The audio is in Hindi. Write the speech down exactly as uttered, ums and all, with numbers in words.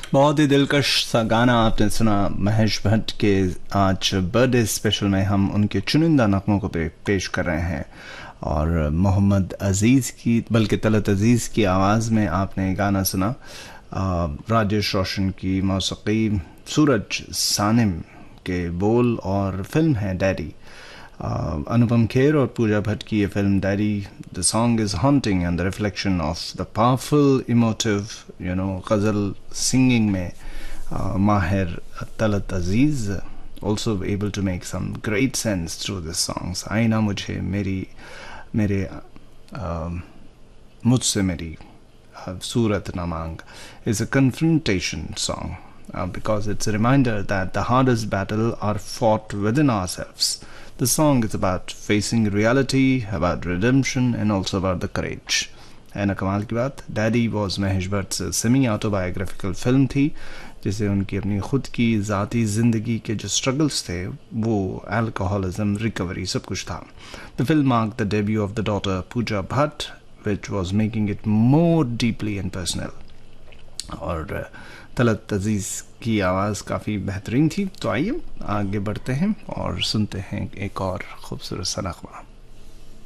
बहुत ही दिलकश सा गाना आपने सुना महेश भट्ट के। आज बर्थडे स्पेशल में हम उनके चुनिंदा नगमों को पे, पेश कर रहे हैं और मोहम्मद अजीज़ की बल्कि तलत अजीज़ की आवाज़ में आपने गाना सुना। आ, राजेश रोशन की मौसीकी, सूरज सानिम के बोल और फिल्म है डैडी। Uh, अनुपम खेर और पूजा भट्ट की ये film daddy. The song is haunting and the reflection of the powerful emotive you know ghazal singing में uh, माहिर तलत अजीज़ also able to make some great sense through this songs. आईना मुझे मेरी मेरे uh, मुझसे मेरी uh, सूरत ना मांग is a confrontation song uh, because it's a reminder that the hardest battle are fought within ourselves. The song is about facing reality, about redemption, and also about the courage. है ना कमाल की बात। डैडी वॉज महेश भट्ट से सेमी ऑटोबायोग्राफिकल फिल्म थी जिसे उनकी अपनी खुद की ज़ाती ज़िंदगी के जो स्ट्रगल्स थे वो अल्कोहलिज्म, रिकवरी, सब कुछ था। The film mark the debut of the daughter Pooja Bhatt which was making it more deeply and personal. और तलत अजीज़ की आवाज़ काफ़ी बेहतरीन थी। तो आइए आगे बढ़ते हैं और सुनते हैं एक और खूबसूरत सा नगमा।